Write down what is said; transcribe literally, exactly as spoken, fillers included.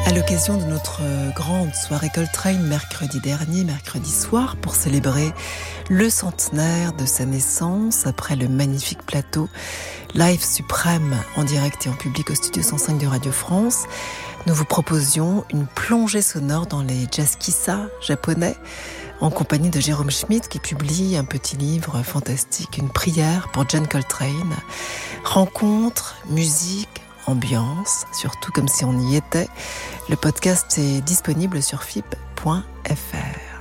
À l'occasion de notre grande soirée Coltrane mercredi dernier, mercredi soir, pour célébrer le centenaire de sa naissance, après le magnifique plateau Live Suprême en direct et en public au studio cent cinq de Radio France, nous vous proposions une plongée sonore dans les jazz kissa japonais, en compagnie de Jérôme Schmidt qui publie un petit livre fantastique, une prière pour John Coltrane. Rencontres, musique, ambiance, surtout comme si on y était. Le podcast est disponible sur f i p point f r.